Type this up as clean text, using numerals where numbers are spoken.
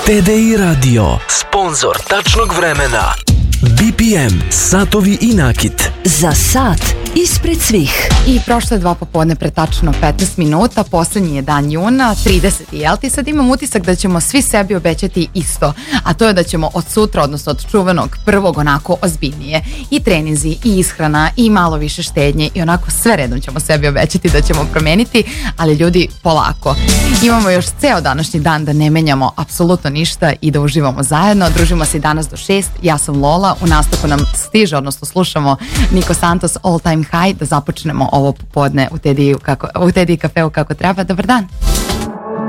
TDI Radio, sponsor tačnog vremena. BPM, satovi i nakit. Za sat ispred svih. I prošlo je 2 popodne pre tačno 15 minuta, poslednji je dan juna, 30. Jel ti? Sad imam utisak da ćemo svi sebi obećati isto, a to je da ćemo od sutra, odnosno od čuvenog prvog onako ozbiljnije. I treninzi, i ishrana, i malo više štednje, i onako sve redom ćemo sebi obećati da ćemo promeniti, ali ljudi, polako. Imamo još ceo današnji dan da ne menjamo apsolutno ništa i da uživamo zajedno. Družimo se i danas do 6. Ja sam Lola, u nastavku nam stiže, odnosno slušamo Niko Santos All Time High, da započnemo ovo popodne u TDI kafeu kako treba. Dobar dan.